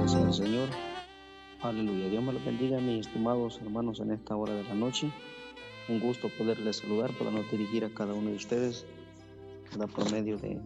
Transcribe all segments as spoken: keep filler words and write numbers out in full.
Bendito sea el Señor. Aleluya. Dios me los bendiga, mis estimados hermanos, en esta hora de la noche. Un gusto poderles saludar, podernos dirigir a cada uno de ustedes, por medio de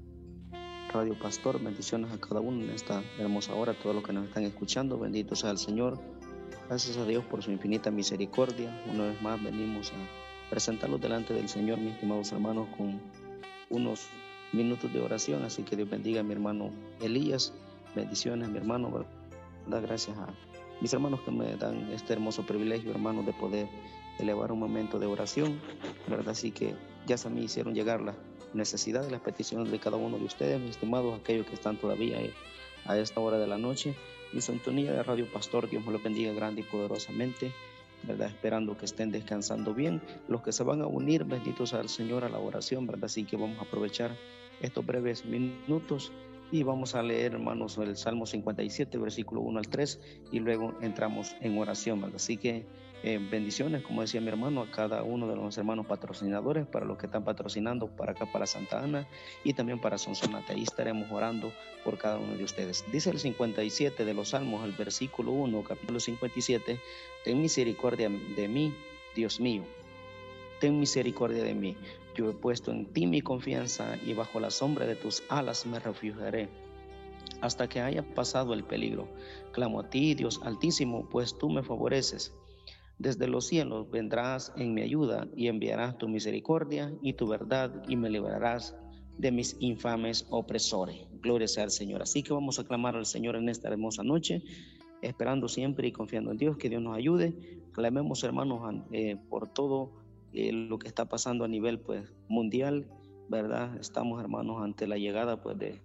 Radio Pastor. Bendiciones a cada uno en esta hermosa hora, todos los que nos están escuchando. Bendito sea el Señor. Gracias a Dios por su infinita misericordia. Una vez más venimos a presentarlos delante del Señor, mis estimados hermanos, con unos minutos de oración. Así que Dios bendiga a mi hermano Elías. Bendiciones, mi hermano, ¿verdad? Gracias a mis hermanos que me dan este hermoso privilegio, hermanos, de poder elevar un momento de oración, ¿verdad? Así que ya se me hicieron llegar las necesidades, las peticiones de cada uno de ustedes, mis estimados, aquellos que están todavía a esta hora de la noche en sintonía de Radio Pastor. Dios me los bendiga grande y poderosamente, ¿verdad? Esperando que estén descansando bien. Los que se van a unir, benditos al Señor, a la oración, ¿verdad? Así que vamos a aprovechar estos breves minutos y vamos a leer, hermanos, el Salmo cincuenta y siete, versículo uno al tres, y luego entramos en oración, ¿verdad? Así que eh, bendiciones, como decía mi hermano, a cada uno de los hermanos patrocinadores, para los que están patrocinando para acá, para Santa Ana, y también para Sonsonate. Ahí estaremos orando por cada uno de ustedes. Dice el cincuenta y siete de los Salmos, el versículo uno, capítulo cincuenta y siete: ten misericordia de mí, Dios mío, ten misericordia de mí. Yo he puesto en ti mi confianza, y bajo la sombra de tus alas me refugiaré hasta que haya pasado el peligro. Clamo a ti, Dios Altísimo, pues tú me favoreces. Desde los cielos vendrás en mi ayuda, y enviarás tu misericordia y tu verdad, y me librarás de mis infames opresores. Gloria sea al Señor. Así que vamos a clamar al Señor en esta hermosa noche, esperando siempre y confiando en Dios, que Dios nos ayude. Clamemos, hermanos, eh, por todo eh, lo que está pasando a nivel pues mundial, ¿verdad? Estamos, hermanos, ante la llegada pues de,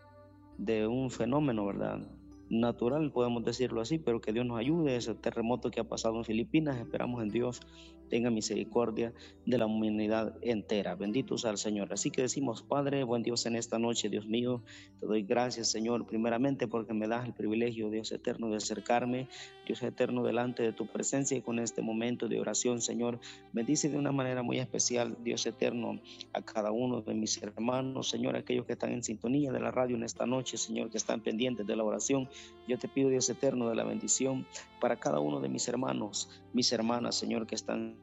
de un fenómeno, ¿verdad?, natural, podemos decirlo así, pero que Dios nos ayude. Ese terremoto que ha pasado en Filipinas, esperamos en Dios tenga misericordia de la humanidad entera. Bendito sea el Señor. Así que decimos: Padre, buen Dios, en esta noche, Dios mío, te doy gracias, Señor, primeramente porque me das el privilegio, Dios eterno, de acercarme, Dios eterno, delante de tu presencia, y con este momento de oración, Señor, bendice de una manera muy especial, Dios eterno, a cada uno de mis hermanos, Señor, aquellos que están en sintonía de la radio en esta noche, Señor, que están pendientes de la oración. Yo te pido, Dios eterno, de la bendición para cada uno de mis hermanos, mis hermanas, Señor, que están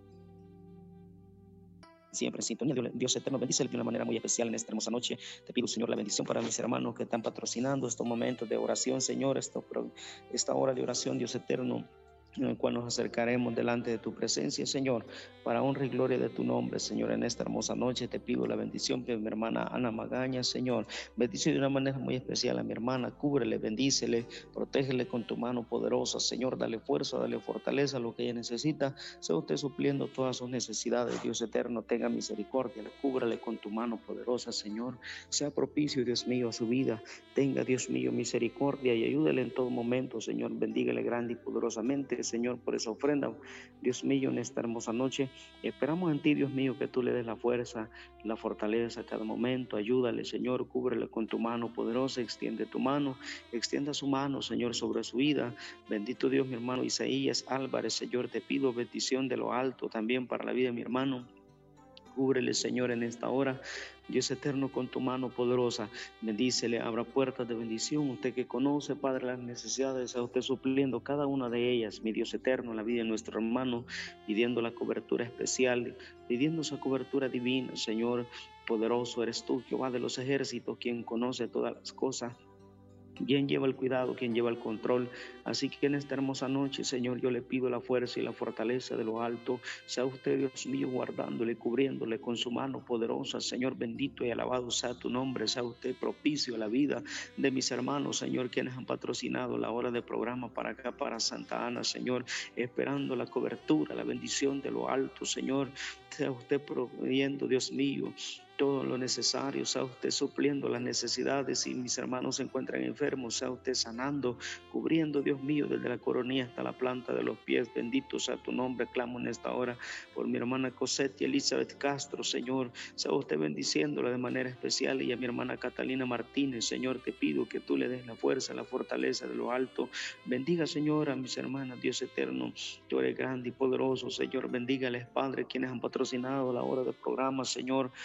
siempre en sintonía. Dios eterno, bendícele de una manera muy especial en esta hermosa noche. Te pido, Señor, la bendición para mis hermanos que están patrocinando estos momentos de oración, Señor, esta, esta hora de oración, Dios eterno, en el cual nos acercaremos delante de tu presencia, Señor, para honra y gloria de tu nombre, Señor. En esta hermosa noche te pido la bendición de mi hermana Ana Magaña, Señor. Bendice de una manera muy especial a mi hermana, cúbrele, bendícele, protégele con tu mano poderosa, Señor. Dale fuerza, dale fortaleza a lo que ella necesita. Sea usted supliendo todas sus necesidades, Dios eterno. Tenga misericordia, cúbrale con tu mano poderosa, Señor. Sea propicio, Dios mío, a su vida. Tenga, Dios mío, misericordia y ayúdele en todo momento, Señor. Bendígale grande y poderosamente, Señor, por esa ofrenda, Dios mío, en esta hermosa noche. Esperamos en ti, Dios mío, que tú le des la fuerza, la fortaleza a cada momento. Ayúdale, Señor, cúbrele con tu mano poderosa. Extiende tu mano, extienda su mano, Señor, sobre su vida. Bendito Dios, mi hermano Isaías Álvarez, Señor, te pido bendición de lo alto también para la vida de mi hermano. Cúbrele, Señor, en esta hora, Dios eterno, con tu mano poderosa. Bendícele, abra puertas de bendición. Usted que conoce, Padre, las necesidades, a usted supliendo cada una de ellas, mi Dios eterno, la vida de nuestro hermano, pidiendo la cobertura especial, pidiendo esa cobertura divina, Señor. Poderoso eres tú, Jehová de los ejércitos, quien conoce todas las cosas, quien lleva el cuidado, quien lleva el control. Así que en esta hermosa noche, Señor, yo le pido la fuerza y la fortaleza de lo alto. Sea usted, Dios mío, guardándole, cubriéndole con su mano poderosa, Señor. Bendito y alabado sea tu nombre. Sea usted propicio a la vida de mis hermanos, Señor, quienes han patrocinado la hora de programa para acá, para Santa Ana, Señor, esperando la cobertura, la bendición de lo alto, Señor. Sea usted proveyendo, Dios mío, todo lo necesario. Sea usted supliendo las necesidades. Si mis hermanos se encuentran enfermos, sea usted sanando, cubriendo, Dios mío, desde la coronilla hasta la planta de los pies. Bendito sea tu nombre. Clamo en esta hora por mi hermana Cosette y Elizabeth Castro, Señor. Sea usted bendiciéndola de manera especial, y a mi hermana Catalina Martínez, Señor, te pido que tú le des la fuerza, la fortaleza de lo alto. Bendiga, Señor, a mis hermanas, Dios eterno. Tú eres grande y poderoso, Señor. Bendígales, Padre, quienes han patrocinado la hora del programa, Señor, para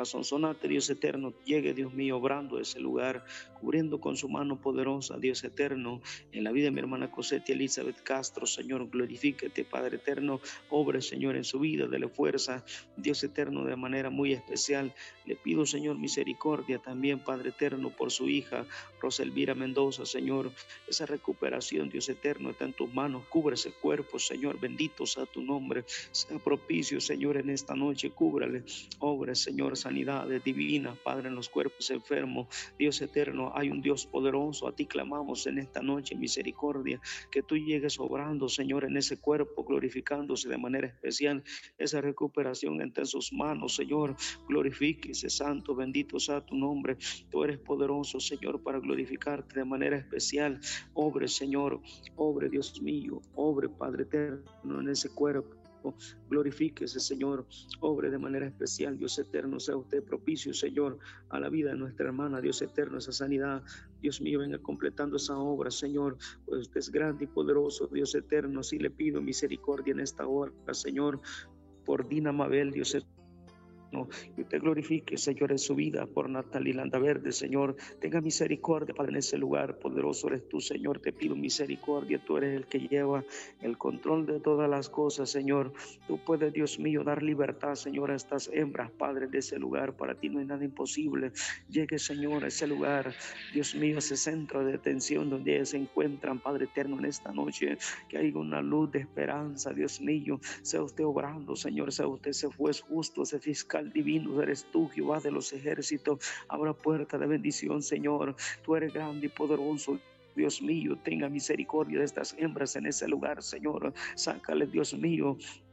Sonsonate, Dios eterno, llegue, Dios mío, obrando ese lugar, cubriendo con su mano poderosa, Dios eterno, en la vida de mi hermana Cosette Elizabeth Castro, Señor, glorifíquete, Padre eterno, obre, Señor, en su vida, dele fuerza, Dios eterno, de manera muy especial. Le pido, Señor, misericordia también, Padre eterno, por su hija, Rosa Elvira Mendoza, Señor, esa recuperación, Dios eterno, está en tus manos, cubre ese cuerpo, Señor, bendito sea tu nombre, sea propicio, Señor, en esta noche, cúbrale, obra, Señor, sanidades divinas, Padre, en los cuerpos enfermos, Dios eterno, hay un Dios poderoso, a ti clamamos en esta noche, misericordia, que tú llegues obrando, Señor, en ese cuerpo, glorificándose de manera especial, esa recuperación entre sus manos, Señor, glorifíquese, santo, bendito sea tu nombre, tú eres poderoso, Señor, para glorificarte de manera especial, obre, Señor, obre, Dios mío, obre, Padre eterno, en ese cuerpo, glorifíquese, Señor, obre de manera especial, Dios eterno, sea usted propicio, Señor, a la vida de nuestra hermana, Dios eterno, esa sanidad, Dios mío, venga completando esa obra, Señor, pues usted es grande y poderoso, Dios eterno, sí le pido misericordia en esta hora, Señor, por Dina Mabel, Dios eterno, no, y usted glorifique, Señor, en su vida por Natalie Landaverde, Señor, tenga misericordia, Padre, en ese lugar, poderoso eres tú, Señor, te pido misericordia, tú eres el que lleva el control de todas las cosas, Señor, tú puedes, Dios mío, dar libertad, Señor, a estas hembras, Padre, de ese lugar, para ti no hay nada imposible, llegue, Señor, a ese lugar, Dios mío, ese centro de detención donde ellas se encuentran, Padre eterno, en esta noche, que haya una luz de esperanza, Dios mío, sea usted obrando, Señor, sea usted ese juez justo, ese fiscal divino, eres tú, Jehová de los ejércitos, abra puerta de bendición, Señor, tú eres grande y poderoso, Dios mío, tenga misericordia de estas hembras en ese lugar, Señor, sácale, Dios mío,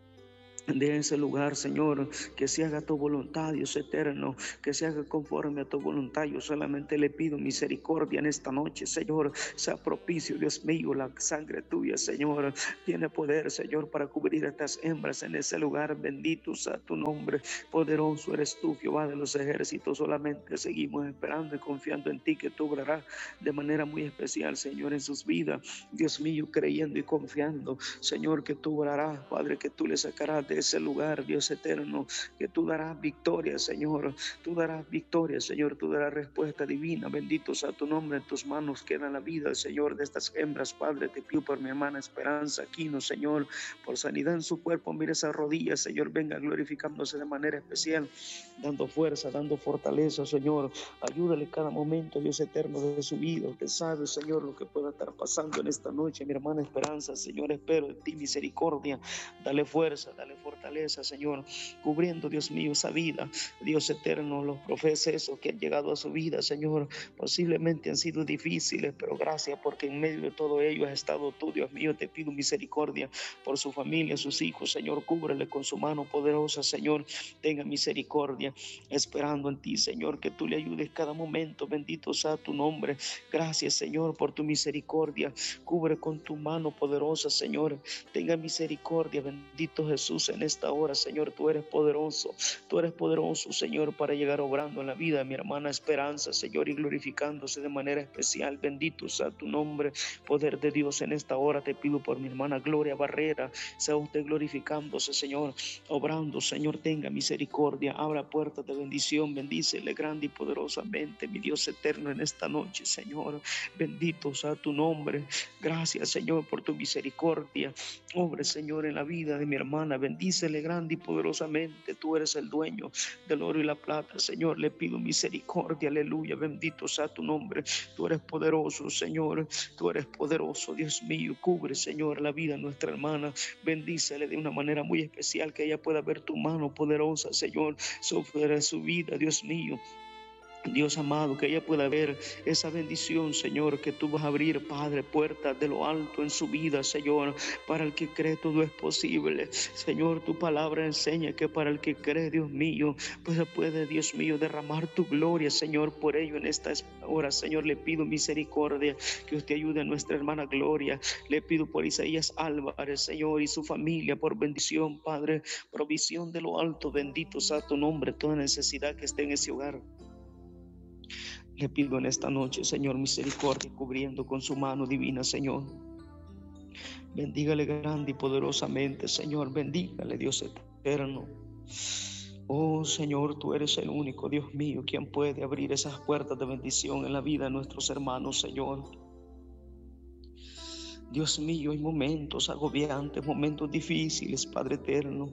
de ese lugar, Señor, que se haga tu voluntad, Dios eterno, que se haga conforme a tu voluntad. Yo solamente le pido misericordia en esta noche, Señor, sea propicio, Dios mío, la sangre tuya, Señor, tiene poder, Señor, para cubrir a estas hembras en ese lugar. Bendito sea tu nombre, poderoso eres tú, Jehová de los ejércitos. Solamente seguimos esperando y confiando en ti, que tú obrarás de manera muy especial, Señor, en sus vidas, Dios mío, creyendo y confiando, Señor, que tú obrarás, Padre, que tú le sacarás de ese lugar, Dios eterno, que tú darás victoria, Señor, tú darás victoria, Señor, tú darás respuesta divina, bendito sea tu nombre, en tus manos queda la vida, Señor, de estas hembras, Padre, te pido por mi hermana Esperanza Aquino, Señor, por sanidad en su cuerpo, mire esas rodillas, Señor, venga glorificándose de manera especial, dando fuerza, dando fortaleza, Señor, ayúdale cada momento, Dios eterno, de su vida, usted sabe, Señor, lo que pueda estar pasando en esta noche, mi hermana Esperanza, Señor, espero en ti misericordia, dale fuerza, dale fortaleza, Señor, cubriendo, Dios mío, esa vida, Dios eterno, los profesos que han llegado a su vida, Señor, posiblemente han sido difíciles, pero gracias porque en medio de todo ello has estado tú, Dios mío, te pido misericordia por su familia, sus hijos, Señor, cúbrele con su mano poderosa, Señor, tenga misericordia, esperando en ti, Señor, que tú le ayudes cada momento, bendito sea tu nombre, gracias, Señor, por tu misericordia, cubre con tu mano poderosa, Señor, tenga misericordia, bendito Jesús, en esta hora, Señor, tú eres poderoso, tú eres poderoso, Señor, para llegar obrando en la vida de mi hermana Esperanza, Señor, y glorificándose de manera especial, bendito sea tu nombre, poder de Dios, en esta hora te pido por mi hermana Gloria Barrera, sea usted glorificándose, Señor, obrando, Señor, tenga misericordia, abra puertas de bendición, bendícele grande y poderosamente, mi Dios eterno, en esta noche, Señor, bendito sea tu nombre, gracias, Señor, por tu misericordia, obre, Señor, en la vida de mi hermana, bendícele grande y poderosamente, tú eres el dueño del oro y la plata, Señor, le pido misericordia, aleluya, bendito sea tu nombre, tú eres poderoso, Señor, tú eres poderoso, Dios mío, cubre, Señor, la vida de nuestra hermana, bendícele de una manera muy especial, que ella pueda ver tu mano poderosa, Señor, sobre su vida, Dios mío, Dios amado, que ella pueda ver esa bendición, Señor, que tú vas a abrir, Padre, puertas de lo alto en su vida, Señor, para el que cree todo es posible, Señor, tu palabra enseña que para el que cree, Dios mío, pues puede, Dios mío, derramar tu gloria, Señor, por ello en esta hora, Señor, le pido misericordia, que usted ayude a nuestra hermana Gloria, le pido por Isaías Álvarez, Señor, y su familia, por bendición, Padre, provisión de lo alto, bendito sea tu nombre, toda necesidad que esté en ese hogar. Le pido en esta noche, Señor, misericordia, cubriendo con su mano divina, Señor. Bendígale grande y poderosamente, Señor. Bendígale, Dios eterno. Oh Señor, tú eres el único, Dios mío, quien puede abrir esas puertas de bendición en la vida de nuestros hermanos, Señor. Dios mío, hay momentos agobiantes, momentos difíciles, Padre eterno.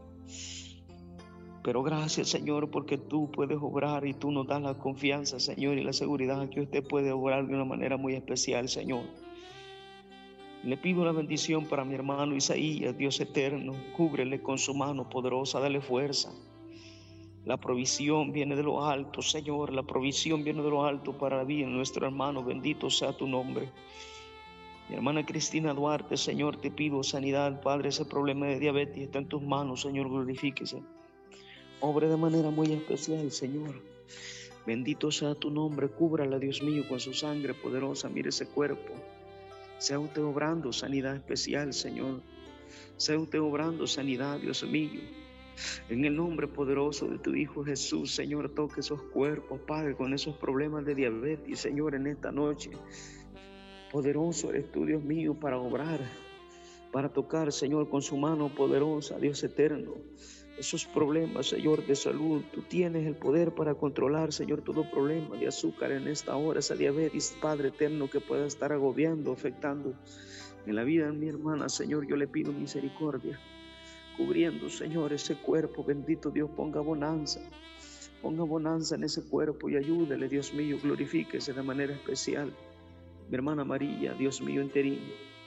Pero gracias, Señor, porque tú puedes obrar y tú nos das la confianza, Señor, y la seguridad que usted puede obrar de una manera muy especial, Señor. Le pido una bendición para mi hermano Isaías, Dios eterno. Cúbrele con su mano poderosa, dale fuerza. La provisión viene de lo alto, Señor. La provisión viene de lo alto para la vida de nuestro hermano. Bendito sea tu nombre. Mi hermana Cristina Duarte, Señor, te pido sanidad, Padre. Ese problema de diabetes está en tus manos, Señor, glorifíquese. Obre de manera muy especial, Señor. Bendito sea tu nombre. Cúbrala, Dios mío, con su sangre poderosa. Mire ese cuerpo. Sea usted obrando sanidad especial, Señor. Sea usted obrando sanidad, Dios mío. En el nombre poderoso de tu Hijo Jesús, Señor, toque esos cuerpos, Padre, con esos problemas de diabetes, Señor, en esta noche. Poderoso eres tú, Dios mío, para obrar, para tocar, Señor, con su mano poderosa, Dios eterno. Esos problemas, Señor, de salud, tú tienes el poder para controlar, Señor, todo problema de azúcar en esta hora, esa diabetes, Padre eterno, que pueda estar agobiando, afectando en la vida de mi hermana, Señor, yo le pido misericordia, cubriendo, Señor, ese cuerpo, bendito Dios, ponga bonanza, ponga bonanza en ese cuerpo y ayúdele, Dios mío, glorifíquese de manera especial. Mi hermana María, Dios mío interino,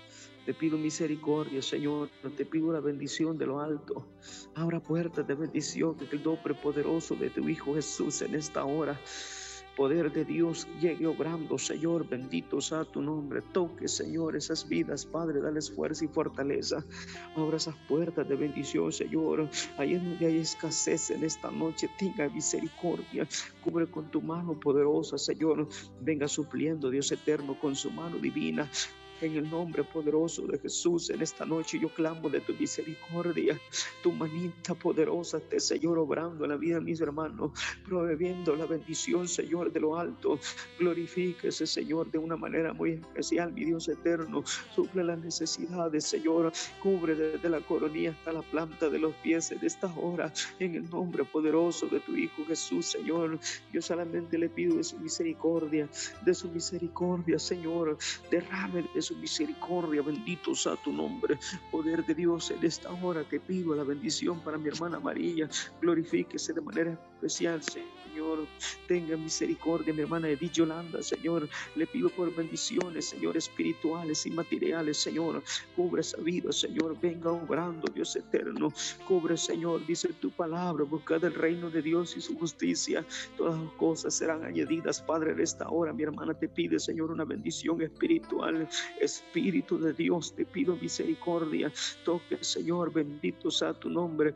te pido misericordia, Señor, te pido la bendición de lo alto. Abra puertas de bendición, que el nombre poderoso de tu Hijo Jesús en esta hora, poder de Dios llegue obrando, Señor, bendito sea tu nombre. Toque, Señor, esas vidas, Padre, dales fuerza y fortaleza. Abra esas puertas de bendición, Señor. Ahí en donde hay escasez en esta noche, tenga misericordia. Cubre con tu mano poderosa, Señor. Venga supliendo, Dios eterno, con su mano divina. En el nombre poderoso de Jesús, en esta noche yo clamo de tu misericordia, tu manita poderosa, este Señor, obrando en la vida de mis hermanos, promoviendo la bendición, Señor, de lo alto. Glorifíquese, Señor, de una manera muy especial, mi Dios eterno. Suple las necesidades, Señor. Cubre desde la coronilla hasta la planta de los pies en esta hora, en el nombre poderoso de tu Hijo Jesús, Señor. Yo solamente le pido de su misericordia, de su misericordia, Señor. Derrame de su misericordia, bendito sea tu nombre. Poder de Dios, en esta hora te pido la bendición para mi hermana María. Glorifíquese de manera especial, Señor. Tenga misericordia, mi hermana Edith Yolanda, Señor. Le pido por bendiciones, Señor, espirituales y materiales, Señor. Cubre esa vida, Señor. Venga obrando, Dios eterno. Cubre, Señor, dice tu palabra. Buscad el reino de Dios y su justicia. Todas las cosas serán añadidas, Padre. En esta hora, mi hermana te pide, Señor, una bendición espiritual. Espíritu de Dios, te pido misericordia. Toque, Señor, bendito sea tu nombre.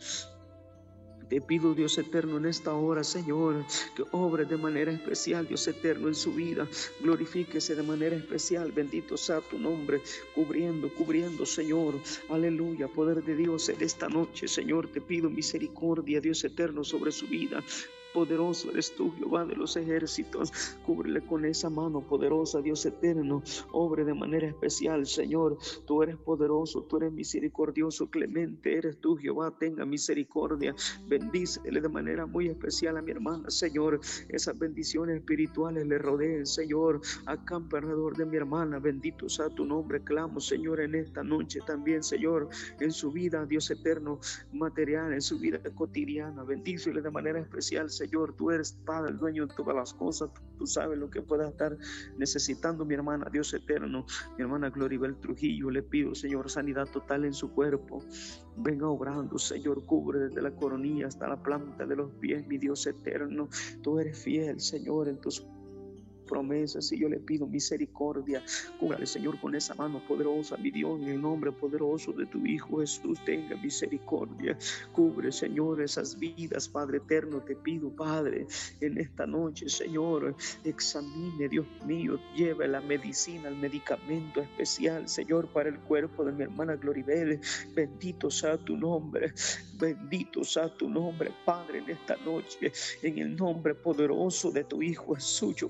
Te pido, Dios eterno, en esta hora, Señor, que obre de manera especial, Dios eterno, en su vida. Glorifíquese de manera especial, bendito sea tu nombre, cubriendo, cubriendo, Señor. Aleluya, poder de Dios en esta noche, Señor, te pido misericordia, Dios eterno, sobre su vida. Poderoso eres tú, Jehová de los ejércitos. Cúbrele con esa mano poderosa, Dios eterno. Obre de manera especial, Señor. Tú eres poderoso, tú eres misericordioso, clemente eres tú, Jehová. Tenga misericordia. Bendícele de manera muy especial a mi hermana, Señor. Esas bendiciones espirituales le rodeen, Señor. Acampa alrededor de mi hermana. Bendito sea tu nombre. Clamo, Señor, en esta noche también, Señor, en su vida, Dios eterno, material, en su vida cotidiana. Bendícele de manera especial, Señor. Señor, tú eres Padre, el dueño de todas las cosas. Tú sabes lo que pueda estar necesitando mi hermana, Dios eterno. Mi hermana Gloribel Trujillo, le pido, Señor, sanidad total en su cuerpo. Venga obrando, Señor, cubre desde la coronilla hasta la planta de los pies, mi Dios eterno. Tú eres fiel, Señor, en tus promesas, y yo le pido misericordia. Cúbrale, Señor, con esa mano poderosa, mi Dios, en el nombre poderoso de tu Hijo Jesús. Tenga misericordia. Cubre, Señor, esas vidas, Padre eterno. Te pido, Padre, en esta noche, Señor, examine, Dios mío, lleve la medicina, el medicamento especial, Señor, para el cuerpo de mi hermana Gloribel. Bendito sea tu nombre, bendito sea tu nombre, Padre, en esta noche, en el nombre poderoso de tu Hijo Jesús. Yo clamo,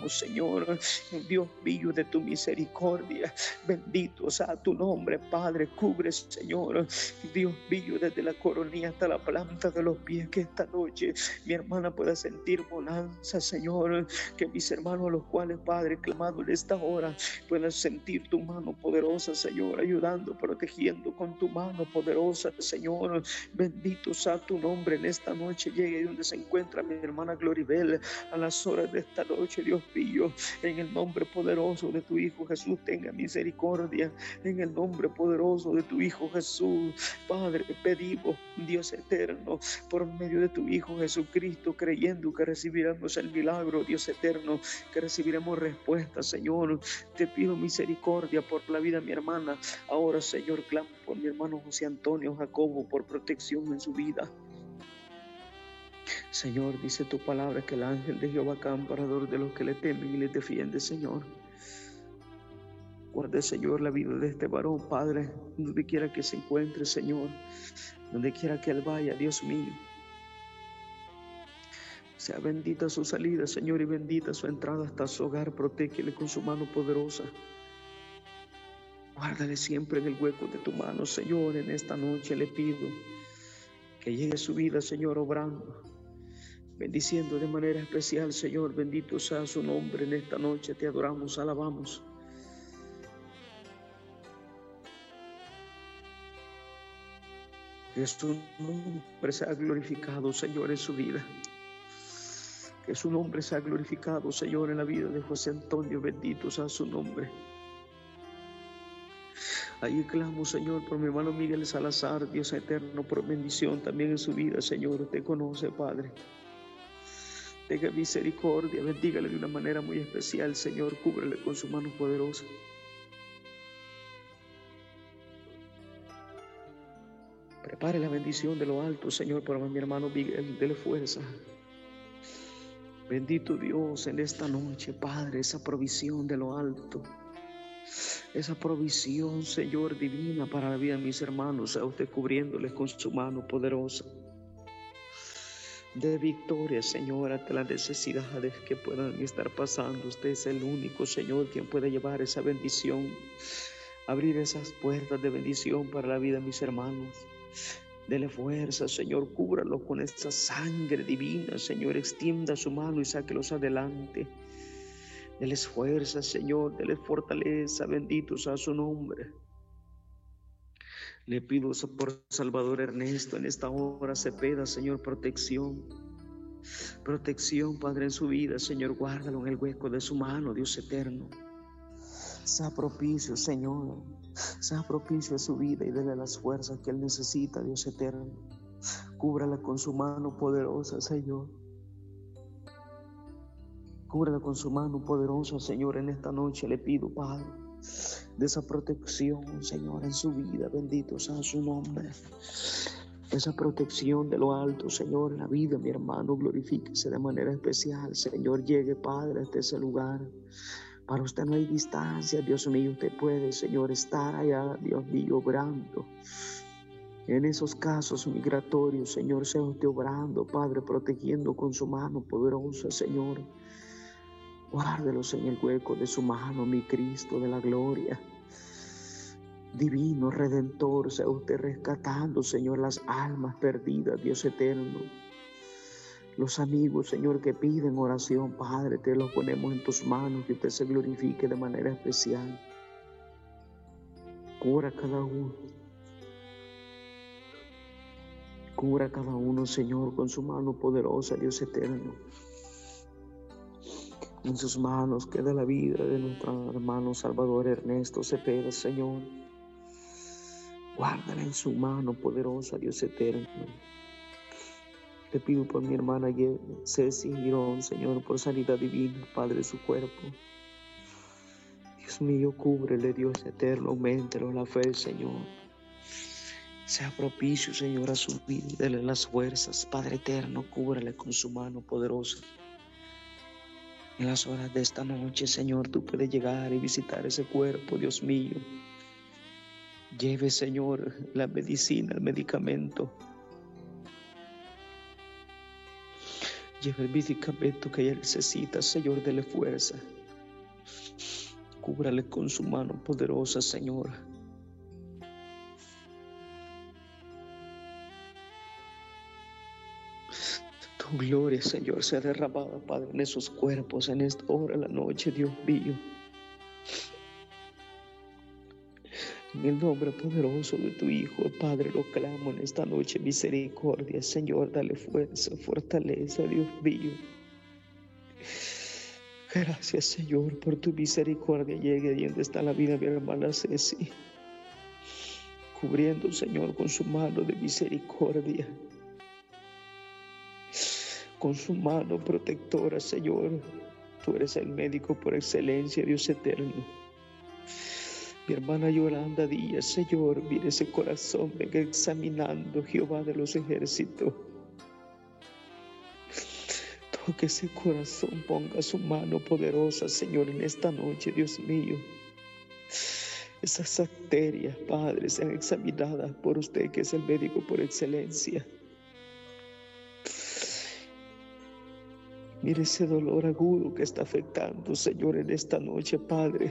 clamamos, Señor, Dios mío, de tu misericordia. Bendito sea tu nombre, Padre. Cubre, Señor, Dios mío, desde la coronilla hasta la planta de los pies, que esta noche mi hermana pueda sentir bonanza, Señor. Que mis hermanos, los cuales, Padre, clamado en esta hora, puedan sentir tu mano poderosa, Señor, ayudando, protegiendo con tu mano poderosa, Señor. Bendito sea tu nombre en esta noche. Llegue donde se encuentra mi hermana Gloribel a las horas de esta noche, Dios mío, en el nombre poderoso de tu Hijo Jesús, tenga misericordia. En el nombre poderoso de tu Hijo Jesús, Padre, pedimos, Dios eterno, por medio de tu Hijo Jesucristo, creyendo que recibiremos el milagro, Dios eterno, que recibiremos respuesta, Señor. Te pido misericordia por la vida de mi hermana. Ahora, Señor, clamo por mi hermano José Antonio Jacobo, por protección en su vida. Señor, dice tu palabra que el ángel de Jehová amparador de los que le temen y les defiende, Señor. Guarde, Señor, la vida de este varón, Padre, donde quiera que se encuentre, Señor, donde quiera que él vaya, Dios mío. Sea bendita su salida, Señor, y bendita su entrada hasta su hogar. Protégele con su mano poderosa. Guárdale siempre en el hueco de tu mano, Señor. En esta noche le pido que llegue su vida, Señor, obrando, bendiciendo de manera especial, Señor. Bendito sea su nombre en esta noche. Te adoramos, alabamos. Que su nombre sea glorificado, Señor, en su vida. Que su nombre sea glorificado, Señor, en la vida de José Antonio. Bendito sea su nombre. Ahí clamo, Señor, por mi hermano Miguel Salazar, Dios eterno, por bendición también en su vida, Señor. Usted conoce, Padre. Tenga misericordia, bendígale de una manera muy especial, Señor. Cúbrele con su mano poderosa. Prepare la bendición de lo alto, Señor, para mi hermano Miguel. Dele fuerza. Bendito Dios, en esta noche, Padre, esa provisión de lo alto, esa provisión, Señor, divina para la vida de mis hermanos, sea usted cubriéndoles con su mano poderosa. De victoria, Señor, ante las necesidades que puedan estar pasando. Usted es el único, Señor, quien puede llevar esa bendición, abrir esas puertas de bendición para la vida de mis hermanos. Dele fuerza, Señor, cúbralo con esa sangre divina, Señor. Extienda su mano y sáquelos adelante. Deles fuerza, Señor, deles fortaleza. Bendito sea su nombre. Le pido por Salvador Ernesto en esta hora, Cepeda, Señor, protección. Protección, Padre, en su vida, Señor. Guárdalo en el hueco de su mano, Dios eterno. Sea propicio, Señor. Sea propicio a su vida y dele las fuerzas que él necesita, Dios eterno. Cúbrala con su mano poderosa, Señor. Cúbrala con su mano poderosa, Señor. En esta noche le pido, Padre, de esa protección, Señor, en su vida. Bendito sea su nombre. Esa protección de lo alto, Señor, en la vida, mi hermano, glorifíquese de manera especial. Señor, llegue, Padre, hasta ese lugar. Para usted no hay distancia, Dios mío. Usted puede, Señor, estar allá, Dios mío, obrando. En esos casos migratorios, Señor, sea usted obrando, Padre, protegiendo con su mano poderosa, Señor. Guárdelos en el hueco de su mano, mi Cristo de la gloria. Divino Redentor, sea usted rescatando, Señor, las almas perdidas, Dios eterno. Los amigos, Señor, que piden oración, Padre, te los ponemos en tus manos, que usted se glorifique de manera especial. Cura a cada uno. Cura a cada uno, Señor, con su mano poderosa, Dios eterno. En sus manos queda la vida de nuestro hermano Salvador Ernesto Cepeda, Señor. Guárdala en su mano poderosa, Dios eterno. Te pido por mi hermana Ceci Girón, Señor, por sanidad divina, Padre, de su cuerpo. Dios mío, cúbrele, Dios eterno, auméntelo la fe, Señor. Sea propicio, Señor, a su vida, dele las fuerzas, Padre eterno, cúbrele con su mano poderosa. En las horas de esta noche, Señor, tú puedes llegar y visitar ese cuerpo, Dios mío. Lleve, Señor, la medicina, el medicamento. Lleva el medicamento que ella necesita, Señor, dele fuerza. Cúbrale con su mano poderosa, Señor. Tu gloria, Señor, sea derramada, Padre, en esos cuerpos, en esta hora de la noche, Dios mío. En el nombre poderoso de tu Hijo, Padre, lo clamo en esta noche, misericordia, Señor, dale fuerza, fortaleza, Dios mío. Gracias, Señor, por tu misericordia. Llegue ahí donde está la vida de mi hermana Ceci, cubriendo, Señor, con su mano de misericordia, con su mano protectora, Señor. Tú eres el médico por excelencia, Dios eterno. Mi hermana Yolanda Díaz, Señor, mire ese corazón, venga examinando, Jehová de los ejércitos. Toque ese corazón, ponga su mano poderosa, Señor, en esta noche, Dios mío. Esas arterias, Padre, sean examinadas por usted, que es el médico por excelencia. Mire ese dolor agudo que está afectando, Señor, en esta noche, Padre.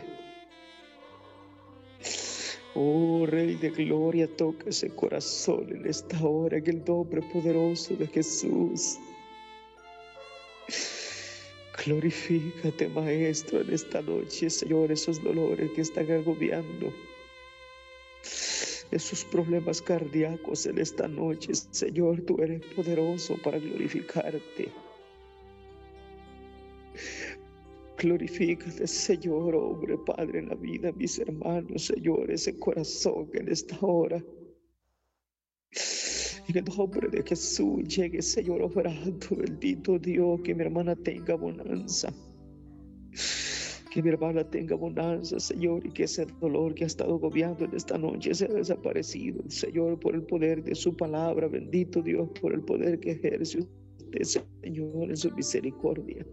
Oh, Rey de Gloria, toca ese corazón en esta hora, en el nombre poderoso de Jesús. Glorifícate, Maestro, en esta noche, Señor, esos dolores que están agobiando, esos problemas cardíacos en esta noche, Señor, tú eres poderoso para glorificarte. Glorifícate, Señor, hombre, Padre, en la vida de mis hermanos, Señor, ese corazón en esta hora. En el nombre de Jesús, llegue, Señor, obrando, bendito Dios, que mi hermana tenga bonanza. Que mi hermana tenga bonanza, Señor, y que ese dolor que ha estado agobiando en esta noche sea desaparecido, Señor, por el poder de su palabra. Bendito Dios, por el poder que ejerce usted, Señor, en su misericordia.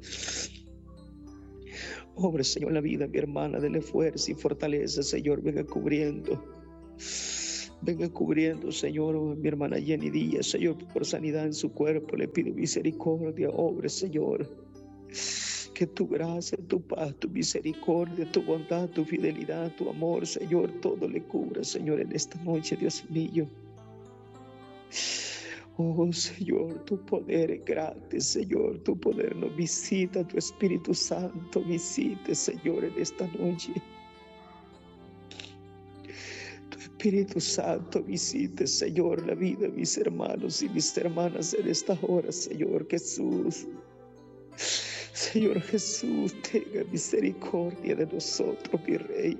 Obre, Señor, la vida de mi hermana, dele fuerza y fortaleza, Señor, venga cubriendo. Venga cubriendo, Señor, mi hermana Jenny Díaz, Señor, por sanidad en su cuerpo, le pido misericordia. Obre, Señor, que tu gracia, tu paz, tu misericordia, tu bondad, tu fidelidad, tu amor, Señor, todo le cubra, Señor, en esta noche, Dios mío. Oh, Señor, tu poder es grande, Señor, tu poder nos visita, tu Espíritu Santo visite, Señor, en esta noche. Tu Espíritu Santo visite, Señor, la vida de mis hermanos y mis hermanas en esta hora, Señor Jesús. Señor Jesús, tenga misericordia de nosotros, mi Rey.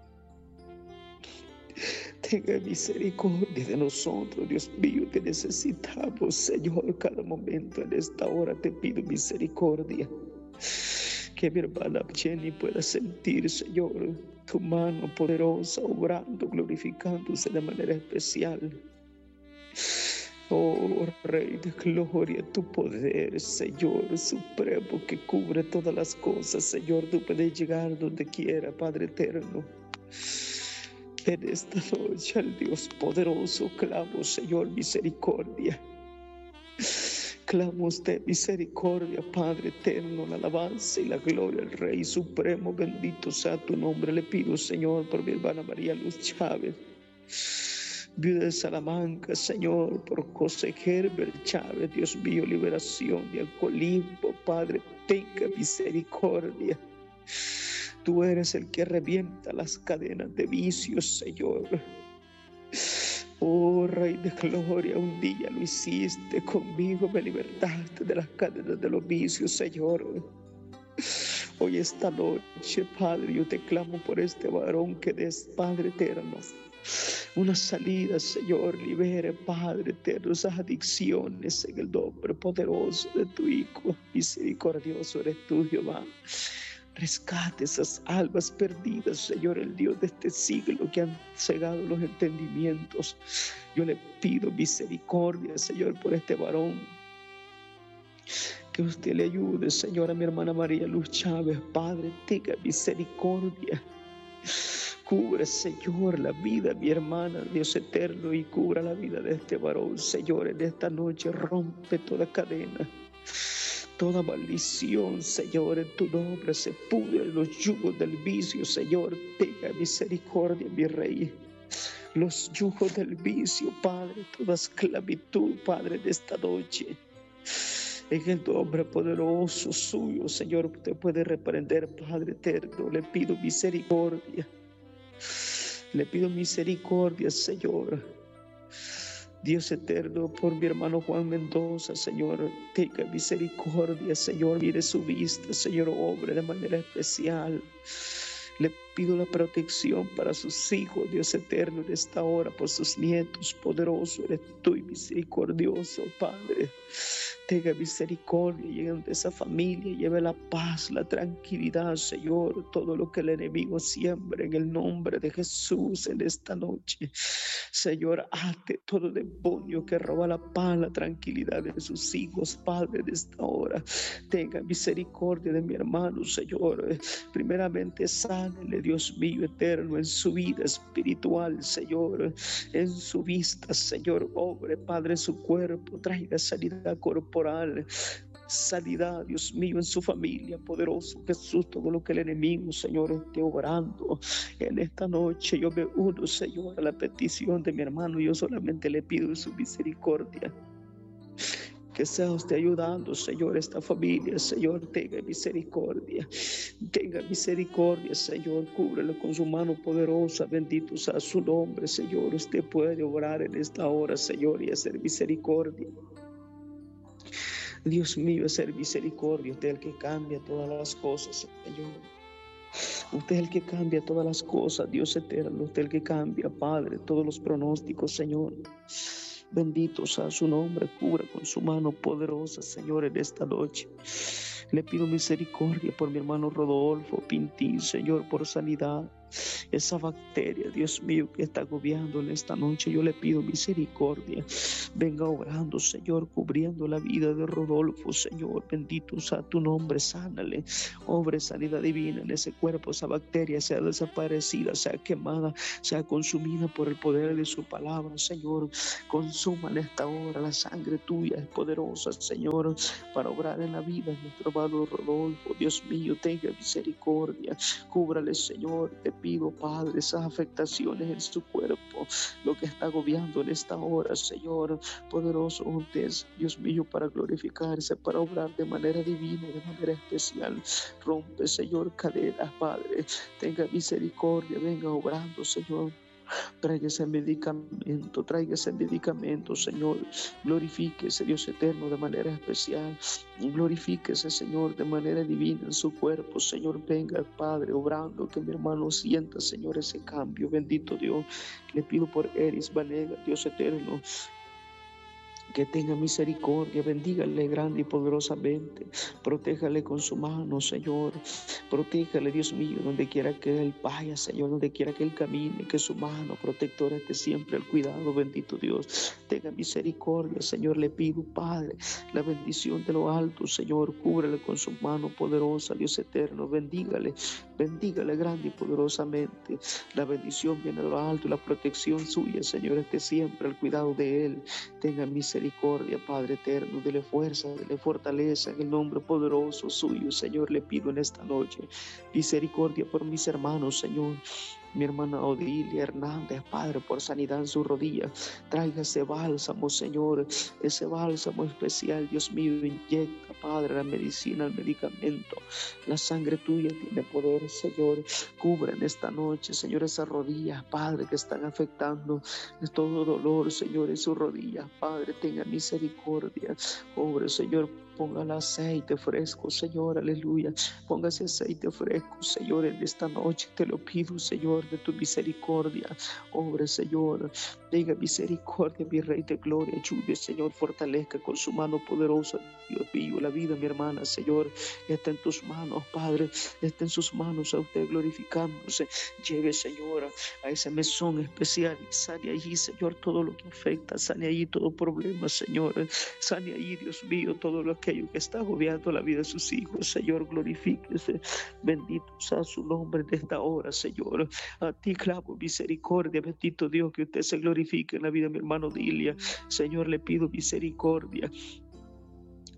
Tenga misericordia de nosotros, Dios mío, te necesitamos, Señor, cada momento en esta hora te pido misericordia. Que mi hermana Jenny pueda sentir, Señor, tu mano poderosa, obrando, glorificándose de manera especial. Oh, Rey de Gloria, tu poder, Señor supremo, que cubre todas las cosas, Señor, tú puedes llegar donde quiera, Padre eterno. En esta noche al Dios poderoso clamo, Señor, misericordia. Clamo a usted misericordia, Padre eterno, la alabanza y la gloria al Rey supremo. Bendito sea tu nombre. Le pido, Señor, por mi hermana María Luz Chávez, viuda de Salamanca, Señor, por José Herbert Chávez, Dios mío, liberación de alcoholismo, Padre, tenga misericordia. Tú eres el que revienta las cadenas de vicios, Señor. Oh, Rey de Gloria, un día lo hiciste conmigo, me libertaste de las cadenas de los vicios, Señor. Hoy, esta noche, Padre, yo te clamo por este varón que des, Padre eterno, una salida, Señor, libere, Padre eterno, esas adicciones en el nombre poderoso de tu Hijo. Misericordioso eres tú, Jehová. Rescate esas almas perdidas, Señor, el Dios de este siglo, que han cegado los entendimientos. Yo le pido misericordia, Señor, por este varón. Que usted le ayude, Señor, a mi hermana María Luz Chávez. Padre, tenga misericordia. Cubre, Señor, la vida de mi hermana, Dios eterno, y cubra la vida de este varón, Señor, en esta noche. Rompe toda cadena. Toda maldición, Señor, en tu nombre se pudre los yugos del vicio, Señor. Tenga misericordia, mi Rey. Los yugos del vicio, Padre, toda esclavitud, Padre, de esta noche. En el nombre poderoso suyo, Señor, usted puede reprender, Padre eterno. Le pido misericordia. Le pido misericordia, Señor. Dios eterno, por mi hermano Juan Mendoza, Señor, tenga misericordia, Señor, mire su vista, Señor, obre de manera especial. Le pido la protección para sus hijos, Dios eterno, en esta hora, por sus nietos, poderoso eres tú y misericordioso, Padre. Tenga misericordia, llegue a esa familia, lleve la paz, la tranquilidad, Señor, todo lo que el enemigo siembra en el nombre de Jesús en esta noche. Señor, ate todo demonio que roba la paz, la tranquilidad de sus hijos, Padre, de esta hora. Tenga misericordia de mi hermano, Señor. Primeramente, sánele, Dios mío eterno, en su vida espiritual, Señor, en su vista, Señor, obre, Padre, su cuerpo, traiga sanidad corporal, sanidad, Dios mío, en su familia, poderoso Jesús, todo lo que el enemigo, Señor, esté obrando en esta noche. Yo me uno, Señor, a la petición de mi hermano. Yo solamente le pido su misericordia. Que sea usted ayudando, Señor, esta familia, Señor, tenga misericordia. Tenga misericordia, Señor, cúbrelo con su mano poderosa. Bendito sea su nombre, Señor. Usted puede obrar en esta hora, Señor, y hacer misericordia. Dios mío, hacer misericordia. Usted es el que cambia todas las cosas, Señor. Usted es el que cambia todas las cosas, Dios eterno. Usted es el que cambia, Padre, todos los pronósticos, Señor. Bendito sea su nombre, cubra con su mano poderosa, Señor, en esta noche. Le pido misericordia por mi hermano Rodolfo Pintín, Señor, por sanidad. Esa bacteria, Dios mío, que está agobiando en esta noche, yo le pido misericordia. Venga obrando, Señor, cubriendo la vida de Rodolfo, Señor. Bendito sea tu nombre, sánale. Obre sanidad divina en ese cuerpo. Esa bacteria sea desaparecida, sea quemada, sea consumida por el poder de su palabra, Señor. Consuma en esta hora. La sangre tuya es poderosa, Señor, para obrar en la vida de nuestro hermano Rodolfo. Dios mío, tenga misericordia. Cúbrale, Señor. Te pido, Padre, esas afectaciones en su cuerpo, lo que está agobiando en esta hora, Señor, poderoso es, Dios mío, para glorificarse, para obrar de manera divina y de manera especial. Rompe, Señor, cadenas, Padre, tenga misericordia, venga obrando, Señor. Traiga ese medicamento, traiga ese medicamento, Señor. Glorifíquese, Dios eterno, de manera especial. Glorifíquese, Señor, de manera divina en su cuerpo, Señor. Venga, Padre, obrando, que mi hermano sienta, Señor, ese cambio. Bendito Dios. Le pido por Eris Vanega, Dios eterno, que tenga misericordia, bendígale grande y poderosamente, protéjale con su mano, Señor, protéjale, Dios mío, donde quiera que él vaya, Señor, donde quiera que él camine, que su mano protectora esté siempre al cuidado, bendito Dios, tenga misericordia, Señor, le pido, Padre, la bendición de lo alto, Señor, cúbrele con su mano poderosa, Dios eterno, bendígale, bendígale grande y poderosamente, la bendición viene de lo alto, la protección suya, Señor, esté siempre al cuidado de él, tenga misericordia, Padre eterno, dele fuerza, dele fortaleza en el nombre poderoso suyo, Señor, le pido en esta noche, misericordia por mis hermanos, Señor, mi hermana Odilia Hernández, Padre, por sanidad en su rodilla, traiga ese bálsamo, Señor, ese bálsamo especial, Dios mío, inyecta, Padre, la medicina, el medicamento, la sangre tuya tiene poder, Señor, cubre en esta noche, Señor, esas rodillas, Padre, que están afectando, es todo dolor, Señor, en sus rodillas, Padre, tenga misericordia, obre, Señor, ponga el aceite fresco, Señor, aleluya, ponga ese aceite fresco, Señor, en esta noche, te lo pido, Señor, de tu misericordia, obre, Señor, tenga misericordia, mi Rey de gloria, ayude, Señor, fortalezca con su mano poderosa, Dios mío, la vida, mi hermana, Señor, está en tus manos, Padre, está en sus manos, a usted glorificándose, lleve, Señor, a ese mesón especial, y sane allí, Señor, todo lo que afecta, sane allí todo problema, Señor, sane allí, Dios mío, todo lo aquello que está agobiando la vida de sus hijos, Señor, glorifíquese, bendito sea su nombre de esta hora, Señor, a ti clamo misericordia, bendito Dios, que usted se glorifique en la vida de mi hermano Dilia, Señor, le pido misericordia,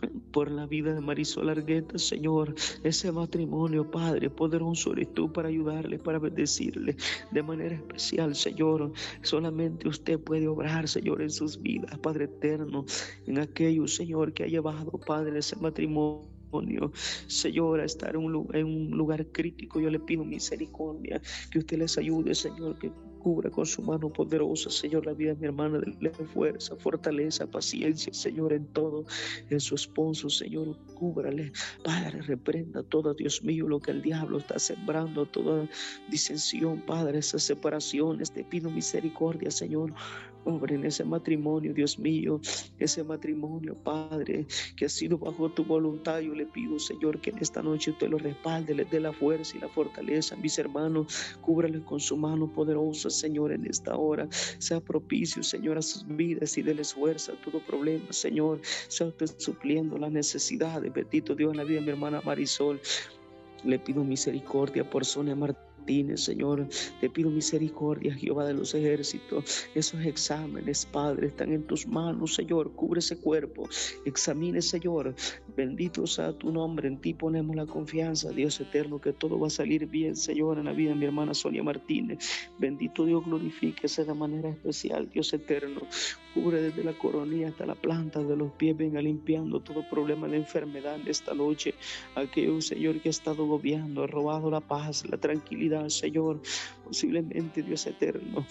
por la vida de Marisol Argueta, Señor, ese matrimonio, Padre, poderoso eres tú para ayudarle, para bendecirle de manera especial, Señor. Solamente usted puede obrar, Señor, en sus vidas, Padre eterno, en aquellos, Señor, que ha llevado, Padre, ese matrimonio. Señor, a estar en un, lugar, en un lugar crítico. Yo le pido misericordia, que usted les ayude, Señor, que cubra con su mano poderosa, Señor, la vida de mi hermana, de fuerza, fortaleza, paciencia, Señor, en todo, en su esposo, Señor, cúbrale, Padre, reprenda todo, Dios mío, lo que el diablo está sembrando, toda disensión, Padre, esas separaciones, te pido misericordia, Señor, obra en ese matrimonio, Dios mío, ese matrimonio, Padre, que ha sido bajo tu voluntad. Yo le pido, Señor, que en esta noche usted lo respalde, les dé la fuerza y la fortaleza, mis hermanos, cúbrales con su mano poderosa, Señor, en esta hora, sea propicio, Señor, a sus vidas y déles fuerza a todo problema, Señor, sea usted supliendo las necesidades, bendito Dios, en la vida de mi hermana Marisol. Le pido misericordia por Sonia Martínez, Señor, te pido misericordia, Jehová de los ejércitos. Esos exámenes, Padre, están en tus manos, Señor. Cubre ese cuerpo, examine, Señor. Bendito sea tu nombre, en ti ponemos la confianza, Dios eterno, que todo va a salir bien, Señor, en la vida de mi hermana Sonia Martínez. Bendito Dios, glorifíquese de manera especial, Dios eterno. Cubre desde la coronilla hasta la planta de los pies, venga limpiando todo problema de enfermedad en esta noche. Aquello, Señor, que ha estado gobernando, ha robado la paz, la tranquilidad, Señor, posiblemente, Dios eterno,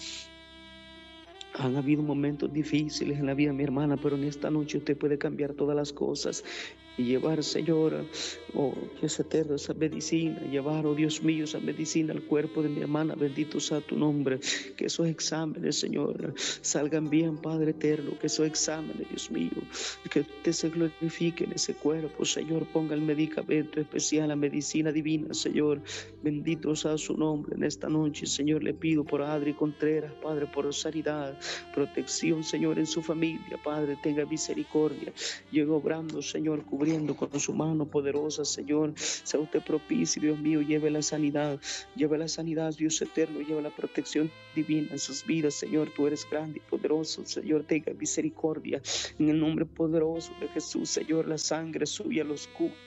han habido momentos difíciles en la vida de mi hermana, pero en esta noche usted puede cambiar todas las cosas y llevar, Señor, oh Dios eterno, esa medicina, llevar, oh Dios mío, esa medicina al cuerpo de mi hermana, bendito sea tu nombre, que esos exámenes, Señor, salgan bien, Padre eterno, que esos exámenes, Dios mío, que usted se glorifique en ese cuerpo, Señor, ponga el medicamento especial, la medicina divina, Señor, bendito sea su nombre en esta noche, Señor, le pido por Adri Contreras, Padre, por sanidad, protección, Señor, en su familia, Padre, tenga misericordia, llegó obrando, Señor, cubriendo con su mano poderosa, Señor, sea usted propicio, Dios mío, lleve la sanidad, lleve la sanidad, Dios eterno, lleve la protección divina en sus vidas, Señor, tú eres grande y poderoso, Señor, tenga misericordia, en el nombre poderoso de Jesús, Señor, la sangre suya los cubre.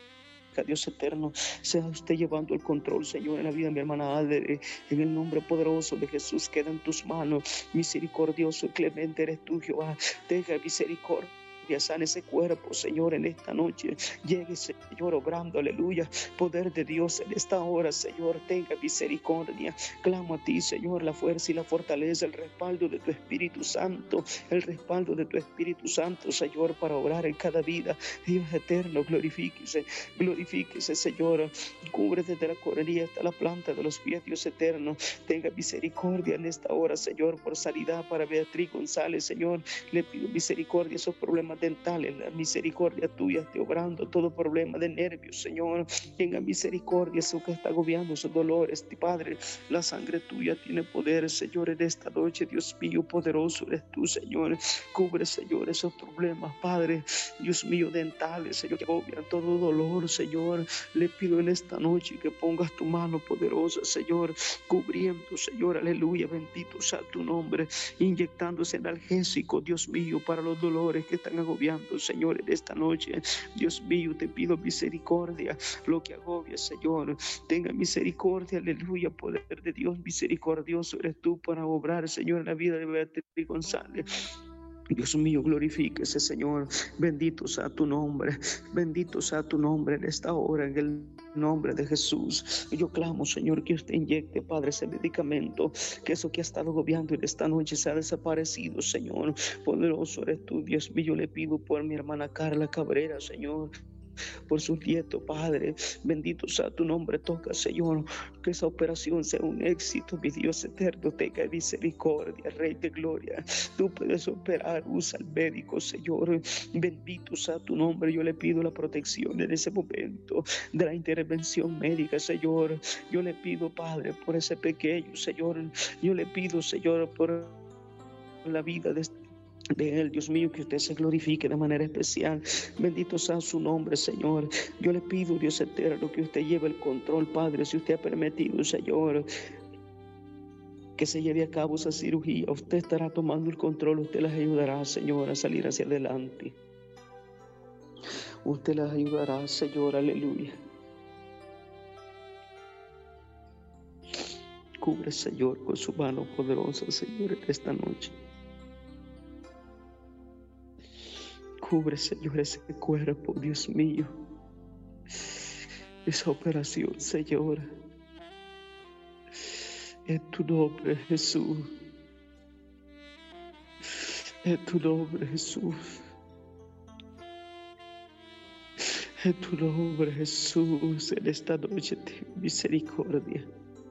Dios eterno, sea usted llevando el control, Señor, en la vida de mi hermana Adre, en el nombre poderoso de Jesús, queda en tus manos, misericordioso y clemente eres tú, Jehová, tenga misericordia. Sana ese cuerpo, Señor, en esta noche. Llegue, Señor, obrando, aleluya. Poder de Dios en esta hora, Señor, tenga misericordia. Clamo a ti, Señor, la fuerza y la fortaleza, el respaldo de tu Espíritu Santo, el respaldo de tu Espíritu Santo, Señor, para obrar en cada vida. Dios eterno, glorifíquese, glorifíquese, Señor. Cubre desde la coronilla hasta la planta de los pies, Dios eterno. Tenga misericordia en esta hora, Señor, por sanidad para Beatriz González, Señor. Le pido misericordia, esos problemas dentales, la misericordia tuya esté obrando todo problema de nervios, Señor, tenga misericordia, eso que está agobiando esos dolores, Padre, la sangre tuya tiene poder, Señor, en esta noche, Dios mío, poderoso eres tú, Señor, cubre, Señor, esos problemas, Padre, Dios mío, dentales, Señor, que agobian todo dolor, Señor, le pido en esta noche que pongas tu mano poderosa, Señor, cubriendo, Señor, aleluya, bendito sea tu nombre, inyectando ese analgésico, Dios mío, para los dolores que están agobiando, Señor, en esta noche. Dios mío, te pido misericordia, lo que agobia, Señor, tenga misericordia, aleluya, poder de Dios, misericordioso eres tú para obrar, Señor, en la vida de Beatriz González. Dios mío, glorifíquese, Señor, bendito sea tu nombre, bendito sea tu nombre en esta hora, en el nombre de Jesús. Yo clamo, Señor, que usted inyecte, Padre, ese medicamento, que eso que ha estado agobiando en esta noche se ha desaparecido, Señor, poderoso eres tú, Dios mío, le pido por mi hermana Carla Cabrera, Señor, por sus nietos, Padre, bendito sea tu nombre, toca, Señor, que esa operación sea un éxito, mi Dios eterno, tenga misericordia, Rey de gloria, tú puedes operar, usa al médico, Señor, bendito sea tu nombre, yo le pido la protección en ese momento de la intervención médica, Señor, yo le pido, Padre, por ese pequeño, Señor, yo le pido, Señor, por la vida de este de él, Dios mío, que usted se glorifique de manera especial, bendito sea su nombre, Señor, yo le pido, Dios eterno, que usted lleve el control, Padre, si usted ha permitido, Señor, que se lleve a cabo esa cirugía, usted estará tomando el control, usted les ayudará, Señor, a salir hacia adelante. Usted las ayudará, Señor, aleluya. Cubre, Señor, con su mano poderosa, Señor, en esta noche. Cubre, Señor, ese cuerpo, Dios mío. Esa operación, Señor. En tu nombre, Jesús. En tu nombre, Jesús. En tu nombre, Jesús, en esta noche ten misericordia.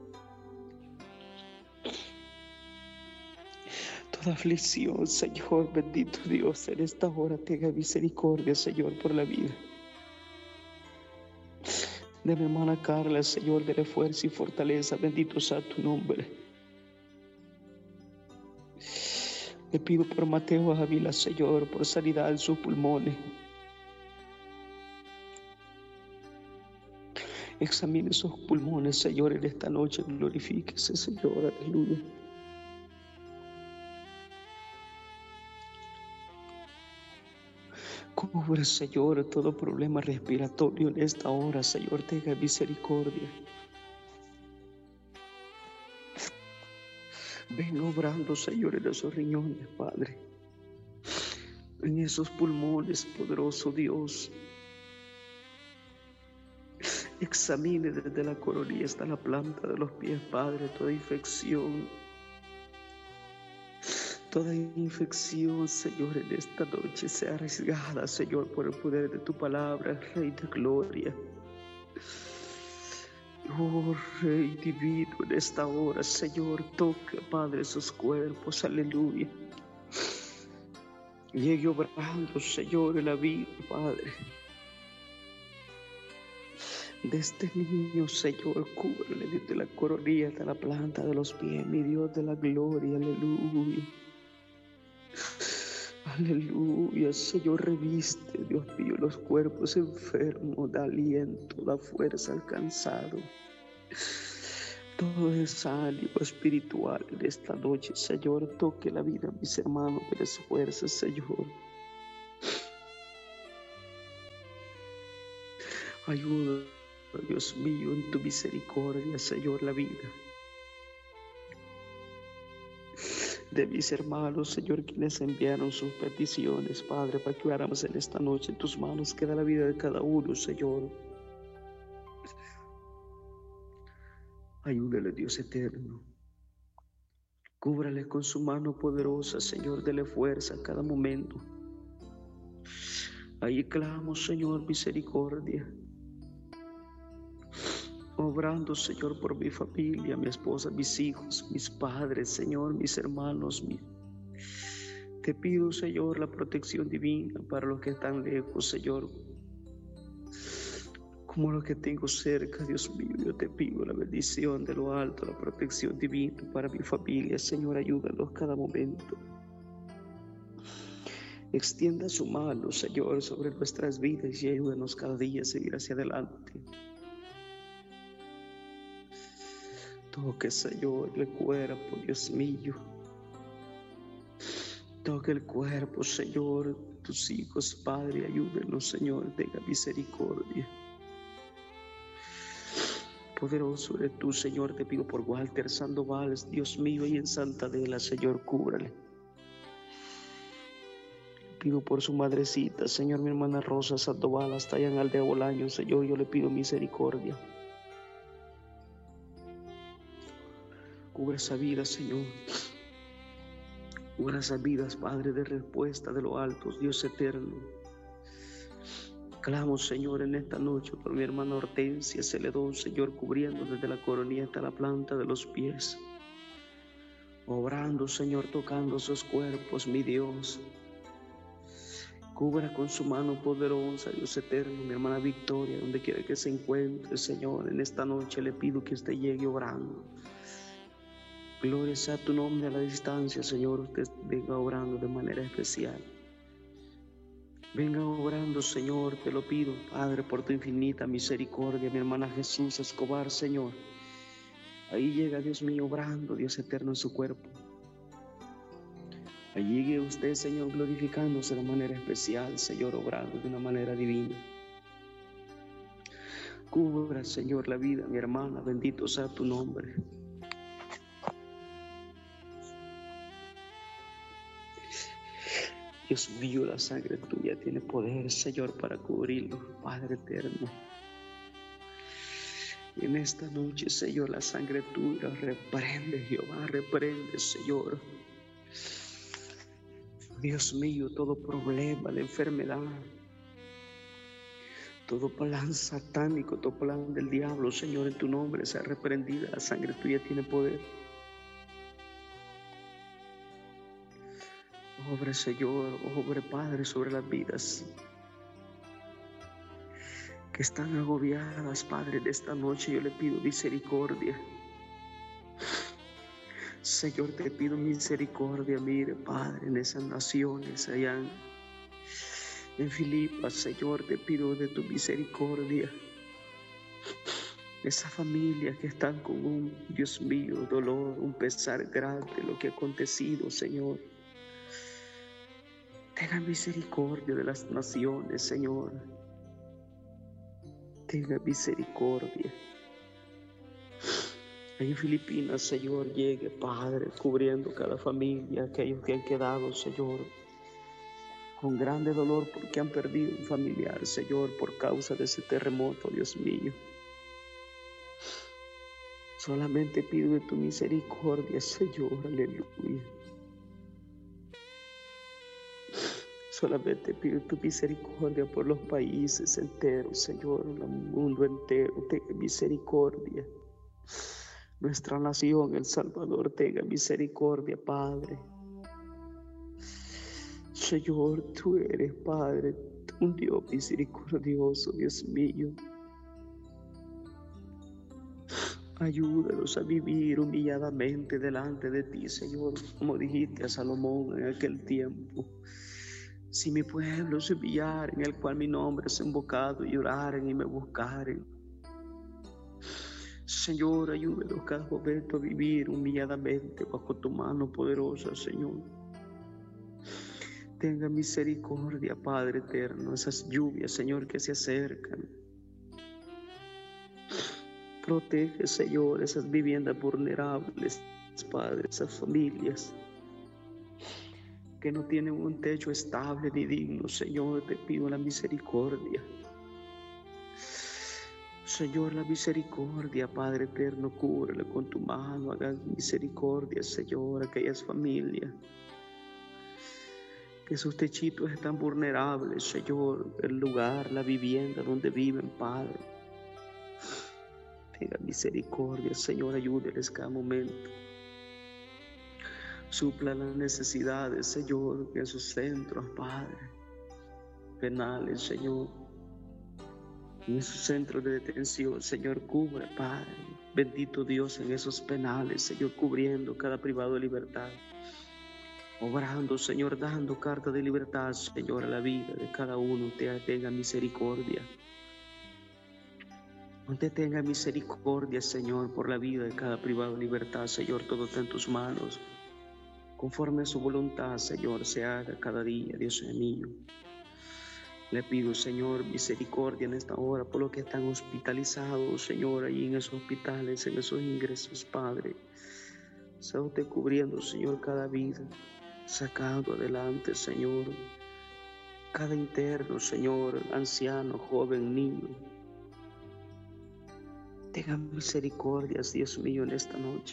Toda aflicción, Señor, bendito Dios, en esta hora tenga misericordia, Señor, por la vida de mi hermana Carla, Señor, dele fuerza y fortaleza, bendito sea tu nombre. Le pido por Mateo Ávila, Señor, por sanidad en sus pulmones. Examine sus pulmones, Señor, en esta noche, glorifíquese, Señor, aleluya. Cubre, Señor, todo problema respiratorio en esta hora, Señor, tenga misericordia. Venga obrando, Señor, en esos riñones, Padre. En esos pulmones, poderoso Dios. Examine desde la coronilla hasta la planta de los pies, Padre, toda infección. Toda infección, Señor, en esta noche sea arriesgada, Señor, por el poder de tu palabra, Rey de gloria. Oh, Rey divino, en esta hora, Señor, toca, Padre, esos cuerpos, aleluya. Llegue obrando, Señor, en la vida, Padre, de este niño, Señor, cúbrele desde la coronilla hasta la planta de los pies, mi Dios de la gloria, aleluya. Aleluya, Señor, reviste, Dios mío, los cuerpos enfermos, da aliento, da fuerza al cansado. Todo desánimo espiritual en esta noche, Señor, toque la vida a mis hermanos, de las fuerzas, Señor. Ayuda, Dios mío, en tu misericordia, Señor, la vida de mis hermanos, Señor, quienes enviaron sus peticiones, Padre, para que oráramos en esta noche. En tus manos queda la vida de cada uno, Señor. Ayúdale, Dios eterno. Cúbrale con su mano poderosa, Señor, dele fuerza a cada momento. Ahí clamo, Señor, misericordia. Obrando, Señor, por mi familia, mi esposa, mis hijos, mis padres, Señor, mis hermanos. Mi... Te pido, Señor, la protección divina para los que están lejos, Señor, como los que tengo cerca, Dios mío. Yo te pido la bendición de lo alto, la protección divina para mi familia, Señor, ayúdalos cada momento. Extienda su mano, Señor, sobre nuestras vidas y ayúdanos cada día a seguir hacia adelante. Toque, Señor, el cuerpo, Dios mío. Toque el cuerpo, Señor, tus hijos, Padre, ayúdenos, Señor, tenga misericordia. Poderoso eres tú, Señor, te pido por Walter Sandoval, Dios mío, y en Santa Adela, Señor, cúbrale. Pido por su madrecita, Señor, mi hermana Rosa Sandoval, hasta allá en Aldea Bolaño, Señor, yo le pido misericordia. Cubre esa vida, Señor. Cubre esas vidas, Padre, de respuesta de los altos, Dios eterno. Clamo, Señor, en esta noche por mi hermana Hortensia Celedón, Señor, cubriendo desde la coronilla hasta la planta de los pies. Obrando, Señor, tocando sus cuerpos, mi Dios. Cubra con su mano poderosa, Dios eterno, mi hermana Victoria, donde quiera que se encuentre, Señor. En esta noche le pido que usted llegue obrando. Gloria sea tu nombre a la distancia, Señor. Usted venga obrando de manera especial. Venga obrando, Señor, te lo pido, Padre, por tu infinita misericordia. Mi hermana Jesús Escobar, Señor. Ahí llega, Dios mío, obrando, Dios eterno, en su cuerpo. Llegue usted, Señor, glorificándose de manera especial, Señor, obrando de una manera divina. Cubra, Señor, la vida, mi hermana, bendito sea tu nombre. Dios mío, la sangre tuya tiene poder, Señor, para cubrirlo, Padre eterno. Y en esta noche, Señor, la sangre tuya reprende, Jehová, reprende, Señor. Dios mío, todo problema de enfermedad, todo plan satánico, todo plan del diablo, Señor, en tu nombre sea reprendida. La sangre tuya tiene poder. Obre, Señor, obre, Padre, sobre las vidas que están agobiadas, Padre, de esta noche. Yo le pido misericordia. Señor, te pido misericordia, mire, Padre, en esas naciones allá en, en Filipas, Señor, te pido de tu misericordia. Esa familia que están con un, Dios mío, dolor, un pesar grande, lo que ha acontecido, Señor. Tenga misericordia de las naciones, Señor. Tenga misericordia. En Filipinas, Señor, llegue, Padre, cubriendo cada familia, aquellos que han quedado, Señor, con grande dolor porque han perdido un familiar, Señor, por causa de ese terremoto, Dios mío. Solamente pido de tu misericordia, Señor, aleluya. Solamente pido tu misericordia por los países enteros, Señor, el mundo entero, tenga misericordia. Nuestra nación, El Salvador, tenga misericordia, Padre. Señor, tú eres, Padre, un Dios misericordioso, Dios mío. Ayúdanos a vivir humilladamente delante de ti, Señor, como dijiste a Salomón en aquel tiempo. Si mi pueblo se humillara, en el cual mi nombre es invocado, y oraren y me buscaren. Señor, ayúdanos cada momento a vivir humilladamente bajo tu mano poderosa, Señor. Tenga misericordia, Padre eterno, esas lluvias, Señor, que se acercan. Protege, Señor, esas viviendas vulnerables, Padre, esas familias que no tienen un techo estable ni digno. Señor, te pido la misericordia. Señor, la misericordia, Padre eterno, cúbrele con tu mano, haga misericordia, Señor, a aquellas familias que sus techitos están vulnerables, Señor, el lugar, la vivienda donde viven, Padre. Tenga misericordia, Señor, ayúdeles cada momento. Supla las necesidades, Señor, en sus centros, Padre, penales, Señor. En esos centros de detención, Señor, cubre, Padre. Bendito Dios, en esos penales, Señor, cubriendo cada privado de libertad. Obrando, Señor, dando carta de libertad, Señor, a la vida de cada uno. Usted tenga misericordia. Usted tenga misericordia, Señor, por la vida de cada privado de libertad. Señor, todo está en tus manos. Conforme a su voluntad, Señor, se haga cada día, Dios mío. Le pido, Señor, misericordia en esta hora por los que están hospitalizados, Señor, ahí en esos hospitales, en esos ingresos, Padre. Sea usted cubriendo, Señor, cada vida, sacando adelante, Señor, cada interno, Señor, anciano, joven, niño. Tenga misericordia, Dios mío, en esta noche.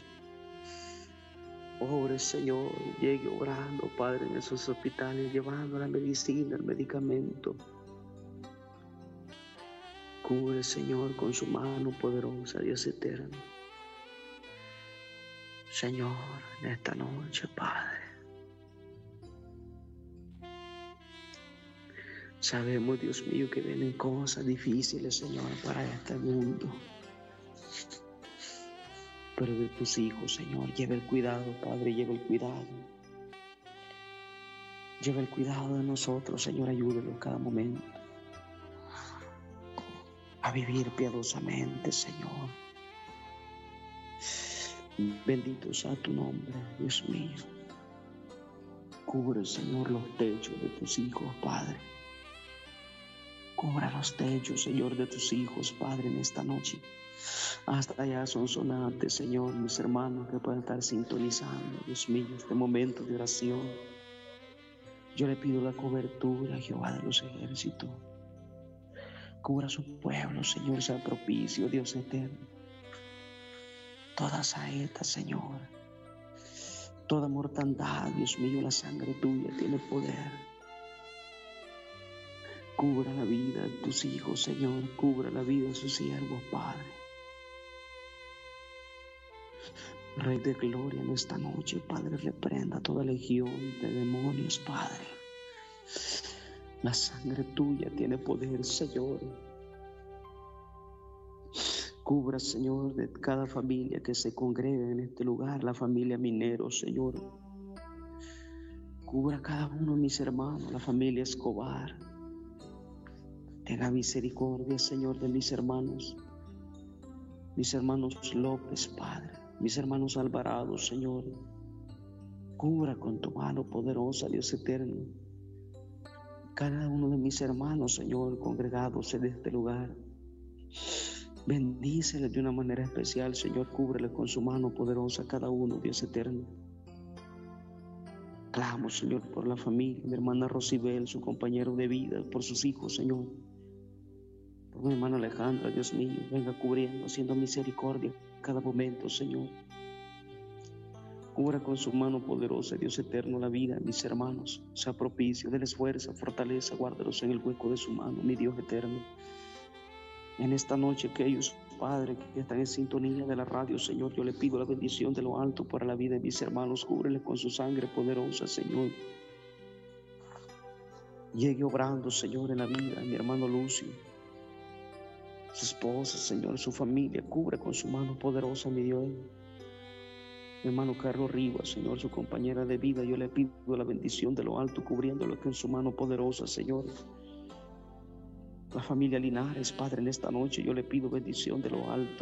Obre, Señor, llegue orando, Padre, en esos hospitales, llevando la medicina, el medicamento. Cubre, Señor, con su mano poderosa, Dios eterno. Señor, en esta noche, Padre, sabemos, Dios mío, que vienen cosas difíciles, Señor, para este mundo. Pero de tus hijos, Señor, lleva el cuidado, Padre, lleva el cuidado. Lleva el cuidado de nosotros, Señor, ayúdanos cada momento a vivir piadosamente, Señor. Bendito sea tu nombre, Dios mío. Cubre, Señor, los techos de tus hijos, Padre. Cubra los techos, Señor, de tus hijos, Padre, en esta noche. Hasta allá son sonantes, Señor, mis hermanos que puedan estar sintonizando, Dios mío, este momento de oración. Yo le pido la cobertura, Jehová de los ejércitos. Cubra su pueblo, Señor, sea propicio, Dios eterno. Toda saeta, Señor. Toda mortandad, Dios mío, la sangre tuya tiene poder. Cubra la vida de tus hijos, Señor. Cubra la vida de sus siervos, Padre. Rey de gloria, en esta noche, Padre, reprenda toda legión de demonios, Padre. La sangre tuya tiene poder, Señor. Cubra, Señor, de cada familia que se congrega en este lugar, la familia Minero, Señor. Cubra a cada uno de mis hermanos, la familia Escobar. Tenga misericordia, Señor, de mis hermanos. Mis hermanos López, Padre. Mis hermanos Alvarado, Señor. Cubra con tu mano poderosa, Dios eterno. Cada uno de mis hermanos, Señor, congregados en este lugar. Bendíceles de una manera especial, Señor. Cúbrele con su mano poderosa a cada uno, Dios eterno. Clamo, Señor, por la familia, mi hermana Rosibel, su compañero de vida, por sus hijos, Señor. Por mi hermana Alejandra, Dios mío, venga cubriendo, haciendo misericordia cada momento, Señor. Cubra con su mano poderosa, Dios eterno, la vida de mis hermanos. Sea propicio, déles fuerza, fortaleza, guárdalos en el hueco de su mano, mi Dios eterno. En esta noche, aquellos, Padre, que están en sintonía de la radio, Señor, yo le pido la bendición de lo alto para la vida de mis hermanos. Cúbreles con su sangre poderosa, Señor. Llegue obrando, Señor, en la vida de mi hermano Lucio, su esposa, Señor, su familia. Cubre con su mano poderosa, mi Dios. Mi hermano Carlos Rivas, Señor, su compañera de vida, yo le pido la bendición de lo alto, cubriéndolo con su mano poderosa, Señor. La familia Linares, Padre, en esta noche yo le pido bendición de lo alto.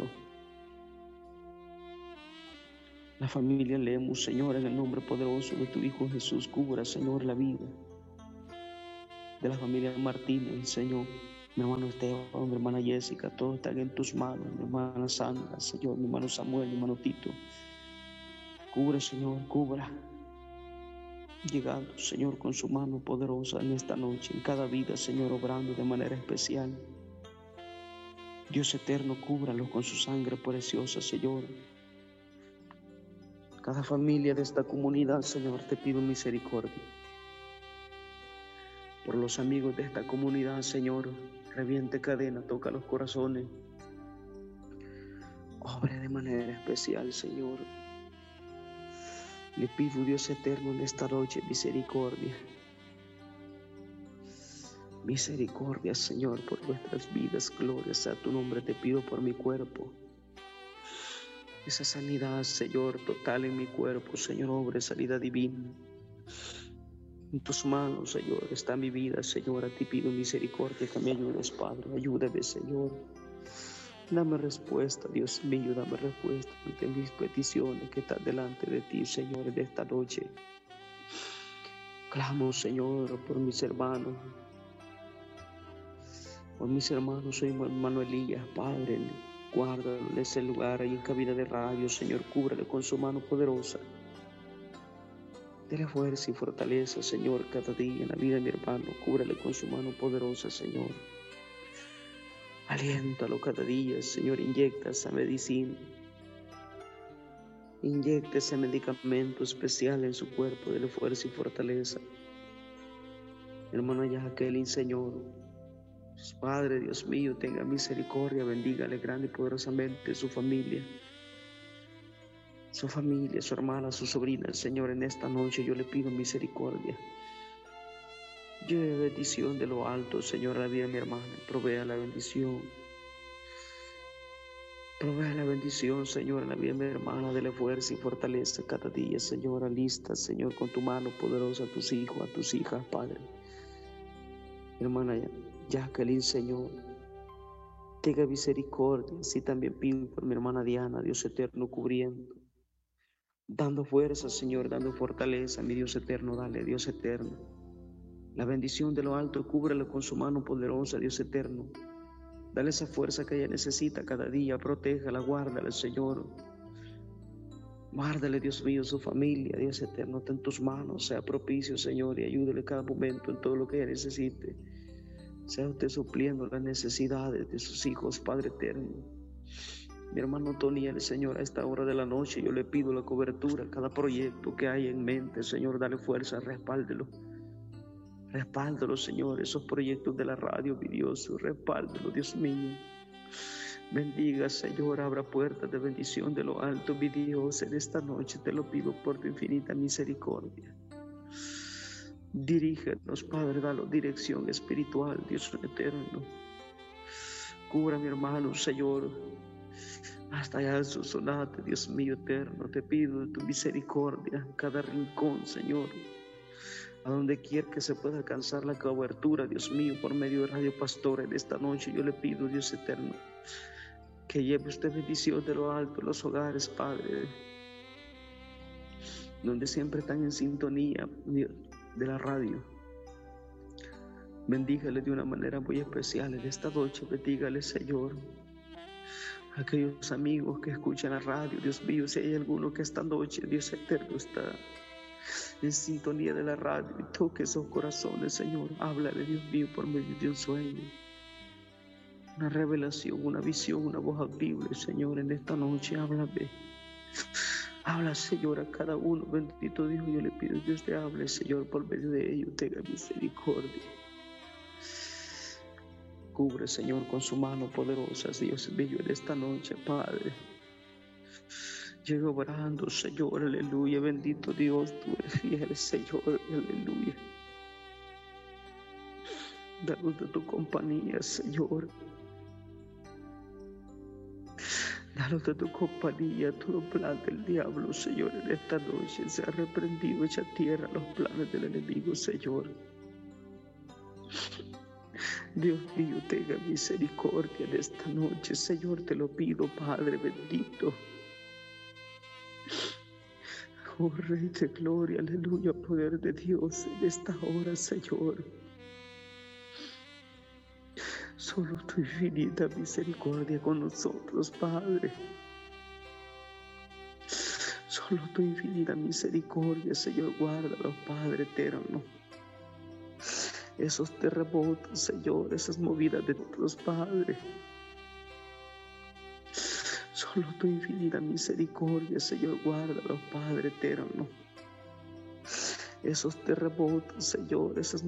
La familia Lemus, Señor, en el nombre poderoso de tu Hijo Jesús, cubra, Señor, la vida de la familia Martínez, Señor. Mi hermano Esteban, mi hermana Jessica, todos están en tus manos. Mi hermana Sandra, Señor, mi hermano Samuel, mi hermano Tito. Cubre, Señor, cubra. Llegando, Señor, con su mano poderosa en esta noche, en cada vida, Señor, obrando de manera especial. Dios eterno, cúbralo con su sangre preciosa, Señor. Cada familia de esta comunidad, Señor, te pido misericordia. Por los amigos de esta comunidad, Señor, reviente cadena, toca los corazones. Obre de manera especial, Señor. Le pido, Dios eterno, en esta noche misericordia. Misericordia, Señor, por nuestras vidas. Gloria sea tu nombre. Te pido por mi cuerpo. Esa sanidad, Señor, total en mi cuerpo. Señor, obre sanidad divina. En tus manos, Señor, está mi vida, Señor. A ti pido misericordia, que me ayudes, Padre. Ayúdame, Señor. Dame respuesta, Dios mío, dame respuesta ante mis peticiones que están delante de ti, Señor, de esta noche. Clamo, Señor, por mis hermanos. Por mis hermanos, soy hermano Elías, Padre. Guárdalo en ese lugar, ahí en cabina de radio, Señor. Cúbrale con su mano poderosa. Dele fuerza y fortaleza, Señor, cada día en la vida de mi hermano. Cúbrale con su mano poderosa, Señor. Aliéntalo cada día, Señor. Inyecta esa medicina. Inyecta ese medicamento especial en su cuerpo. Dele fuerza y fortaleza. Mi hermana Jacqueline, Señor. Padre, Dios mío, tenga misericordia. Bendígale grande y poderosamente su familia. Su familia, su hermana, su sobrina. Señor, en esta noche yo le pido misericordia. Lleve bendición de lo alto, Señor, a la vida de mi hermana. Provea la bendición. Provea la bendición, Señor, en la vida de mi hermana. Dele fuerza y fortaleza cada día, Señor. Alista, Señor, con tu mano poderosa a tus hijos, a tus hijas, Padre. Mi hermana Jacqueline, Señor, tenga misericordia. Así también pido por mi hermana Diana, Dios eterno, cubriendo. dando fuerza, Señor, dando fortaleza, mi Dios eterno, dale, Dios eterno. La bendición de lo alto, cúbrelo con su mano poderosa, Dios eterno. Dale esa fuerza que ella necesita cada día, protéjala, guárdala, Señor. Guárdale, Dios mío, su familia, Dios eterno, está en tus manos, sea propicio, Señor, y ayúdele cada momento en todo lo que ella necesite. Sea usted supliendo las necesidades de sus hijos, Padre eterno. Mi hermano Tony, el Señor, a esta hora de la noche, yo le pido la cobertura, cada proyecto que hay en mente, Señor, dale fuerza, respáldelo. Respáldalo, Señor, esos proyectos de la radio, mi Dios, respáldalo, Dios mío. Bendiga, Señor, abra puertas de bendición de lo alto, mi Dios, en esta noche te lo pido por tu infinita misericordia. Dirígenos, Padre, dale dirección espiritual, Dios eterno. Cura a mi hermano, Señor, hasta allá en su sonate, Dios mío eterno, te pido de tu misericordia, cada rincón, Señor, a donde quiera que se pueda alcanzar la cobertura, Dios mío, por medio de Radio Pastor en esta noche, yo le pido, Dios eterno, que lleve usted bendición de lo alto en los hogares, Padre, donde siempre están en sintonía de la radio. Bendígale de una manera muy especial en esta noche, bendígale, Señor, a aquellos amigos que escuchan la radio, Dios mío, si hay alguno que esta noche, Dios eterno, está en sintonía de la radio y toque esos corazones, Señor, háblale, Dios mío, por medio de un sueño, una revelación, una visión, una voz audible, Señor, en esta noche, háblame. Habla, Señor, a cada uno, bendito Dios, yo le pido que usted hable, Señor, por medio de ellos, tenga misericordia. Cubre, Señor, con su mano poderosa, Dios mío, en esta noche, Padre. Llego orando, Señor, aleluya, bendito Dios, tú eres fiel, Señor, aleluya. Danos de tu compañía, Señor. Danos de tu compañía, todo plan del diablo, Señor, en esta noche se ha reprendido, echa tierra los planes del enemigo, Señor. Dios mío, tenga misericordia en esta noche, Señor, te lo pido, Padre bendito. Oh Rey de gloria, aleluya, poder de Dios en esta hora, Señor. Solo tu infinita misericordia con nosotros, Padre. Solo tu infinita misericordia, Señor, guárdalos, Padre eterno. Esos terremotos, Señor, esas movidas de otros, Padre. Solo tu infinita misericordia, Señor, guárdalos, Padre eterno. Esos terremotos, Señor, esas